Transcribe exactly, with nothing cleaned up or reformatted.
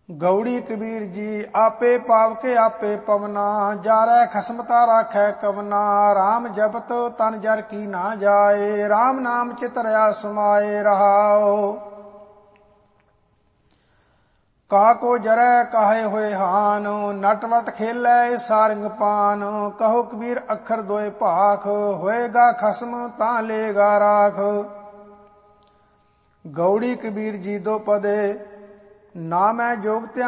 ਗੌੜੀ ਕਬੀਰ ਜੀ ਆਪੇ ਪਾਵਕੇ ਆਪੇ ਪਵਨਾ, ਜਾਰੈ ਖਸਮਤਾ ਰਾਖੈ ਕਵਨਾ। ਰਾਮ ਜਪਤ ਤਨ ਜਰ ਕੀ ਨਾ ਜਾਏ, ਰਾਮ ਨਾਮ ਚਿਤ ਰਿਆ ਸਮਾਏ ਰਹਾਓ। ਕਾ ਕੋ ਜਰੈ ਕਾਹੇ ਹੋਏ ਹਾਨ, ਨਟਵਟ ਖੇਲੈ ਸਾਰੰਗ ਪਾਨ। ਕਹੋ ਕਬੀਰ ਅੱਖਰ ਦੋਏ ਭਾਖ, ਹੋਏਗਾ ਖਸਮ ਤਾਂ ਲੇਗਾ ਰਾਖ। ਗੌੜੀ ਕਬੀਰ ਜੀ ਦੋ ਪਦੇ, ਨਾ ਮੈਂ ਜੋਗ